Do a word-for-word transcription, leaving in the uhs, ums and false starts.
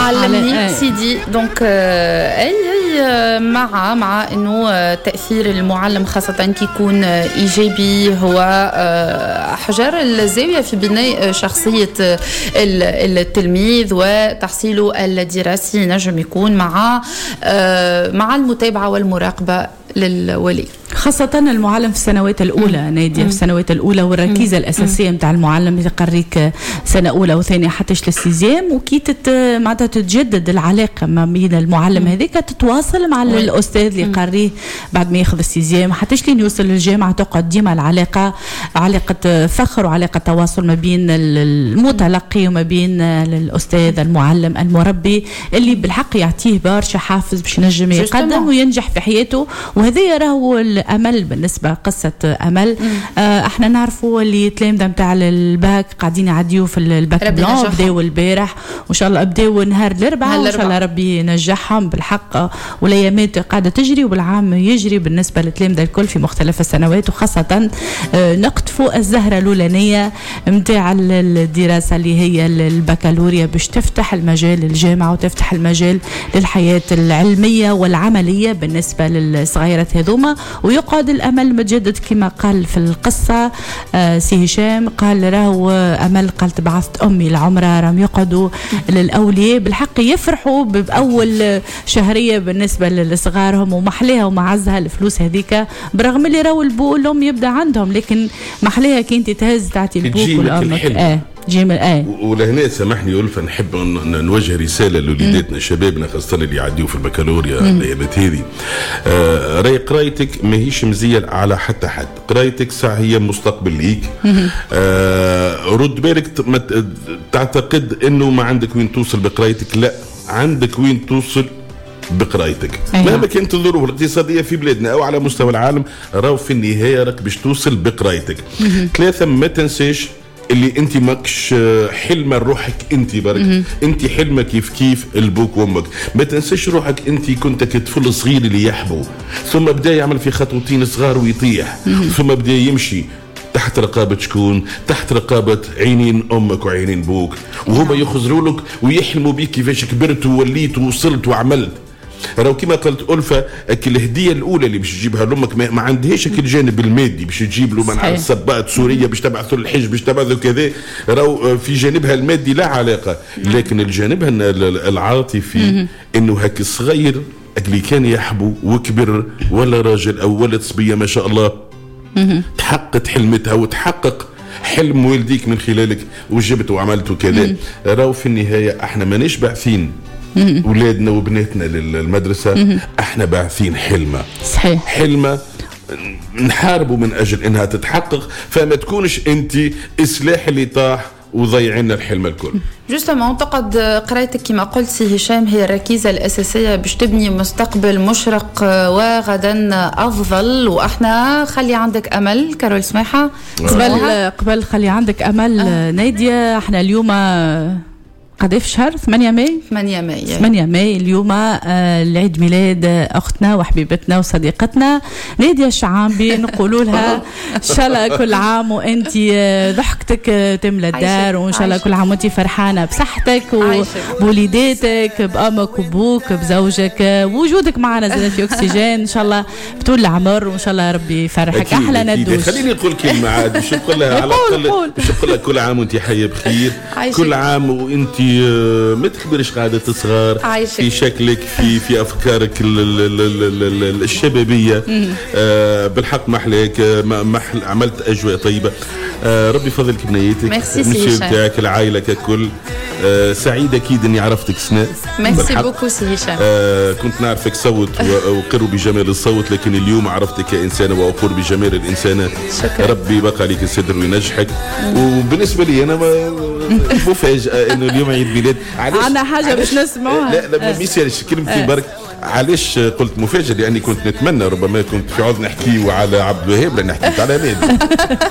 علمني سيدي. دونك اي اي مع مع انه تاثير المعلم خاصه كي يكون ايجابي هو حجر الزاويه في بناء شخصيه التلميذ وتحصيله الدراسي، نجم يكون مع مع المتابعه والمراقبه للولي، خاصة المعلم في السنوات الأولى. نادية في السنوات الأولى، والركيزة مم. الأساسية متاع المعلم يقريك سنة أولى وثانية حتى للسيزيام، وكي تت معناتها تتجدد العلاقة ما بين المعلم هذيك، تتواصل مع مم. الأستاذ اللي يقريه بعد ما ياخذ السيزيام حتى لين يوصل للجامعة. تقعد ديما العلاقة علاقة فخر وعلاقة تواصل ما بين المتلقي وما بين الأستاذ المعلم المربي اللي بالحق يعطيه برشا حافز باش ينجم يقدم وينجح في حياته. وهذا راهو الامل بالنسبه قصه امل. آه احنا نعرفوا اللي تلامذه نتاع الباك قاعدين يعديوا في الباك بلان، بداوا البارح وان شاء الله بداوا نهار الاربعاء وان شاء الله ربي ينجحهم بالحق. والايامات قاعده تجري والعام يجري بالنسبه للتلامذه الكل في مختلف السنوات، وخاصه آه نقطفوا الزهره الاولانيه نتاع الدراسه اللي هي البكالوريا باش تفتح المجال للجامعه وتفتح المجال للحياه العلميه والعمليه بالنسبه للصغيرات هذوما. ويقعد الأمل متجدد كما قال في القصة آه سي هشام، قال راهو أمل قالت بعثت أمي العمرة راهم يقعدوا للأولياء بالحق يفرحوا بأول شهرية بالنسبة لصغارهم، ومحليها ومعزها الفلوس هذيك، برغم اللي راهو البو الأم يبدأ عندهم، لكن محليها كنت تهز تعطي البوك والأمك آه جيمل. آه ولهنا سامحني ألفا نحب نوجه رسالة لوليداتنا شبابنا خاصة اللي يعديوا في البكالوريا الأيامات هذه. آه راي قرايتك ماهيش مزية على حتى حد، قرايتك ساعة هي مستقبل ليك. آه رد بالك تعتقد انه ما عندك وين توصل بقرايتك، لا عندك وين توصل بقرايتك. أيوة. مهما كانت الظروف الاقتصادية في بلادنا او على مستوى العالم، راو في النهاية راك باش توصل بقرايتك. ثلاثة، ما تنساش اللي انت ماكش حلمة روحك انت برك، انت حلمة كيف كيف البوك وامك. ما تنساش روحك انت كنت كطفل صغير اللي يحبو، ثم بدا يعمل في خطوتين صغار ويطيح، ثم بدا يمشي تحت رقابة شكون؟ تحت رقابة عينين امك وعينين بوك، وهما يخزروا لك ويحلموا بيك كيفاش كبرت ووليت ووصلت وعملت. راهو كما قلت ألفة، الهدية الأولى اللي باش تجيبها لأمك ما, ما عندهاش الجانب المادي باش تجيب له من صبات سورية باش تبعثوا الحج باش تبعثوا كذا، راهو في جانبها المادي لا علاقة، لكن الجانب العاطفي إنه هك الصغير اللي كان يحبه وكبر ولا راجل أو ولد صبية ما شاء الله تحققت حلمتها وتحقق حلم والديك من خلالك وجبت وعملت وكذا. راهو في النهاية احنا ماناش باعثين أولادنا وبناتنا للمدرسة، احنا باعثين حلمة. صحيح. حلمة نحاربوا من أجل إنها تتحقق، فما تكونش أنت إصلاح اللي طاح وضيعنا الحلم الكل. جوستومون تقعد قرايتك كما قلت سي هشام هي الركيزة الأساسية باش تبني مستقبل مشرق وغدا أفضل. وإحنا خلي عندك أمل كارول سماحة. قبل قبل خلي عندك أمل آه. نادية، احنا اليوم قد في شهر ثمانية ماي ثمانية ماي ثمانية ماي اليوم آه العيد ميلاد أختنا وحبيبتنا وصديقتنا نادية الشعامبي. نقولوا لها إن شاء الله كل عام وأنت ضحكتك تملى الدار، وإن شاء الله كل عام وأنت فرحانة بصحتك وبوليداتك بأمك وبوك بزوجك، وجودك معنا زي في أكسجين إن شاء الله بطول العمر، وإن شاء الله ربي يفرحك. أحلى ندوش. خليني نقول كلمة عاد باش نقول لها على الأقل باش نقول لها كل عام وأنت حية بخير، كل عام وأنت ما تكبرش قاعدة تصغر في شكلك في في أفكارك الشبابية. آه بالحق محلك محل عملت أجواء طيبة. آه ربي فضلك بنيتك المسيو بتاعك العائلة ككل. آه سعيد أكيد أني عرفتك سنة. ميرسي بوكو سي هشام. آه كنت نعرفك صوت وأقر بجمال الصوت، لكن اليوم عرفتك كإنسانة وأقر بجمال الإنسانة. شكرا. ربي بقى عليك الصدر وينجحك. وبالنسبة لي أنا مفاجأة إنه اليوم عيد ميلاد. عنا حاجة باش نسمعوها. لا لا ميسيرش كلمتي برك. علاش قلت مفاجأة؟ لأني كنت نتمنى ربما كنت في عوض نحكي على عبد الوهاب، لأن حكيت على نادي.